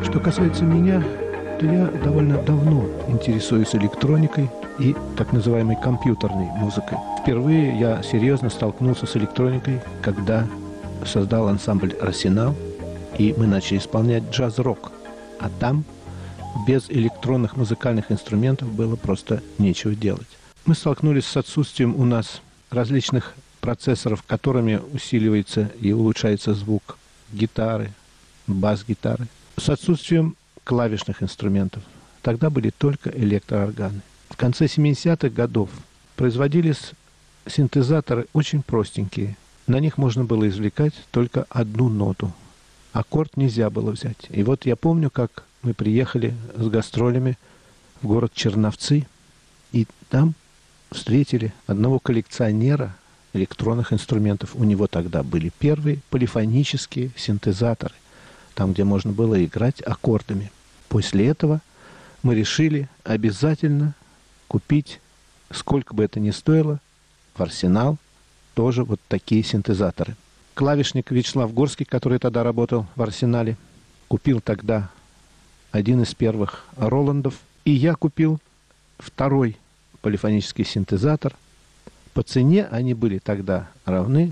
Что касается меня, то я довольно давно интересуюсь электроникой и так называемой компьютерной музыкой. Впервые я серьезно столкнулся с электроникой, когда создал ансамбль «Арсенал», и мы начали исполнять джаз-рок. А там без электронных музыкальных инструментов было просто нечего делать. Мы столкнулись с отсутствием у нас различных процессоров, которыми усиливается и улучшается звук гитары, бас-гитары, с отсутствием клавишных инструментов. Тогда были только электроорганы. В конце 70-х годов производились синтезаторы очень простенькие. На них можно было извлекать только одну ноту. Аккорд нельзя было взять. И вот я помню, как мы приехали с гастролями в город Черновцы, и там встретили одного коллекционера электронных инструментов. У него тогда были первые полифонические синтезаторы, там, где можно было играть аккордами. После этого мы решили обязательно купить, сколько бы это ни стоило, в «Арсенал» тоже вот такие синтезаторы. Клавишник Вячеслав Горский, который тогда работал в «Арсенале», купил тогда один из первых Роландов, и я купил второй полифонический синтезатор. По цене они были тогда равны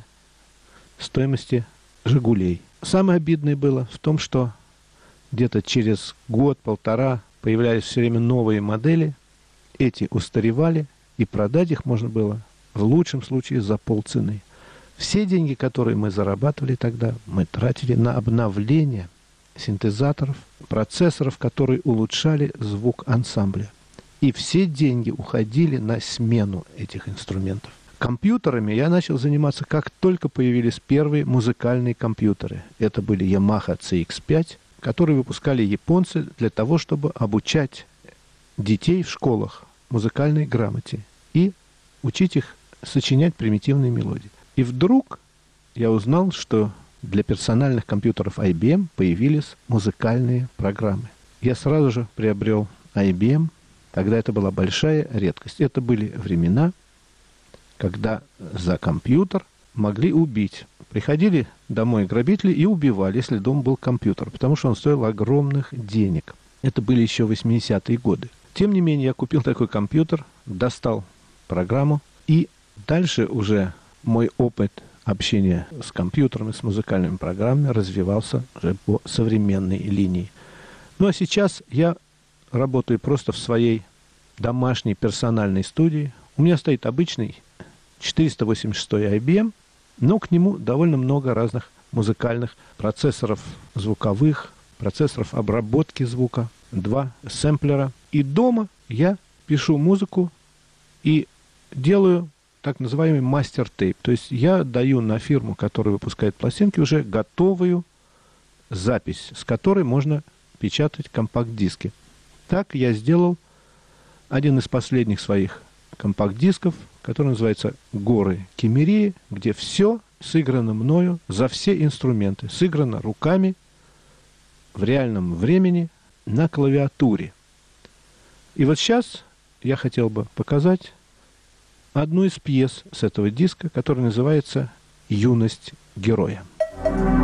стоимости «Жигулей». Самое обидное было в том, что где-то через год-полтора появлялись все время новые модели, эти устаревали, и продать их можно было в лучшем случае за полцены. Все деньги, которые мы зарабатывали тогда, мы тратили на обновление синтезаторов, процессоров, которые улучшали звук ансамбля. И все деньги уходили на смену этих инструментов. Компьютерами я начал заниматься, как только появились первые музыкальные компьютеры. Это были Yamaha CX-5, которые выпускали японцы для того, чтобы обучать детей в школах музыкальной грамоте и учить их сочинять примитивные мелодии. И вдруг я узнал, что для персональных компьютеров IBM появились музыкальные программы. Я сразу же приобрел IBM. Тогда это была большая редкость. Это были времена, когда за компьютер могли убить. Приходили домой грабители и убивали, если дома был компьютер, потому что он стоил огромных денег. Это были еще 80-е годы. Тем не менее, я купил такой компьютер, достал программу, и дальше уже мой опыт общения с компьютером и с музыкальными программами развивался уже по современной линии. Ну а сейчас я работаю просто в своей домашней персональной студии. У меня стоит обычный 486 IBM, но к нему довольно много разных музыкальных процессоров звуковых, процессоров обработки звука, 2 сэмплера. И дома я пишу музыку и делаю так называемый мастер-тейп. То есть я даю на фирму, которая выпускает пластинки, уже готовую запись, с которой можно печатать компакт-диски. Так я сделал один из последних своих компакт-дисков, который называется «Горы Кемерии», где все сыграно мною за все инструменты, сыграно руками в реальном времени на клавиатуре. И вот сейчас я хотел бы показать одну из пьес с этого диска, которая называется «Юность героя».